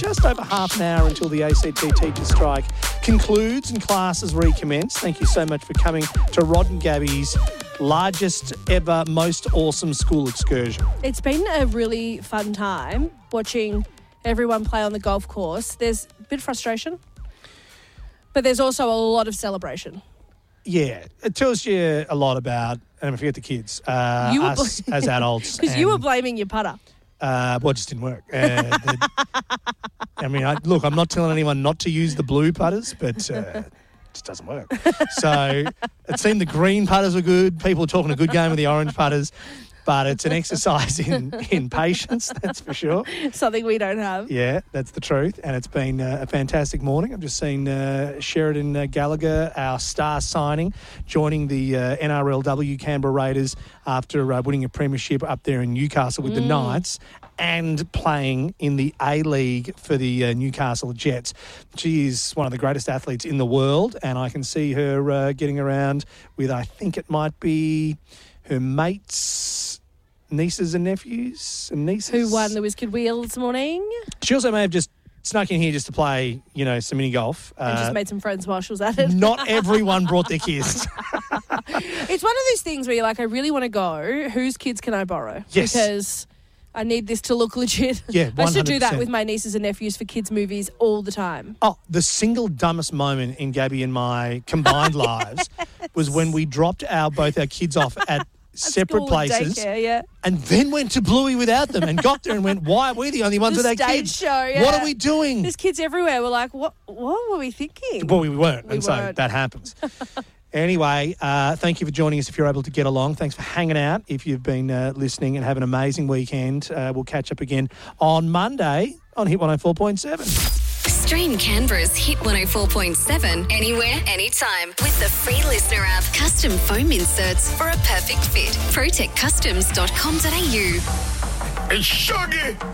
just over half an hour until the ACT teacher strike concludes and classes recommence. Thank you so much for coming to Rod and Gabby's largest ever, most awesome school excursion. It's been a really fun time watching everyone play on the golf course. There's a bit of frustration, but there's also a lot of celebration. Yeah, it tells you a lot about, and forget the kids, us as adults. Because you were blaming your putter. Well, it just didn't work. I'm not telling anyone not to use the blue putters, but it just doesn't work. So it seemed the green putters were good. People were talking a good game with the orange putters. But it's an exercise in patience, that's for sure. Something we don't have. Yeah, that's the truth. And it's been a fantastic morning. I've just seen Sheridan Gallagher, our star signing, joining the NRLW Canberra Raiders after winning a premiership up there in Newcastle with the Knights and playing in the A-League for the Newcastle Jets. She is one of the greatest athletes in the world, and I can see her getting around with, I think it might be her mates, nieces and nephews and nieces. Who won the Wizkid Wheel this morning. She also may have just snuck in here just to play, some mini golf. And just made some friends while she was at it. Not everyone brought their kids. It's one of those things where you're like, I really want to go. Whose kids can I borrow? Yes. Because I need this to look legit. Yeah, 100%. I should do that with my nieces and nephews for kids' movies all the time. Oh, the single dumbest moment in Gabby and my combined lives was when we dropped both our kids off at separate places, daycare, and then went to Bluey without them and got there and went, why are we the only ones with our kids? Show, yeah. What are we doing? There's kids everywhere. We're like, what were we thinking? Well, we weren't, so that happens. Anyway, thank you for joining us if you're able to get along. Thanks for hanging out if you've been listening, and have an amazing weekend. We'll catch up again on Monday on Hit 104.7. Stream Canberra's Hit 104.7 anywhere, anytime with the free listener app. Custom foam inserts for a perfect fit. protectcustoms.com.au. It's Shuggy!